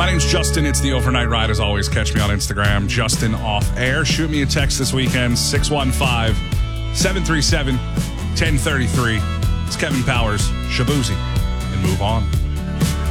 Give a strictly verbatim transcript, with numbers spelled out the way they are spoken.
My name's Justin. It's the Overnight Ride. As always, catch me on Instagram, Justin Off Air. Shoot me a text this weekend, six one five, seven three seven, one zero three three. It's Kevin Powers, Shabuzi, and move on.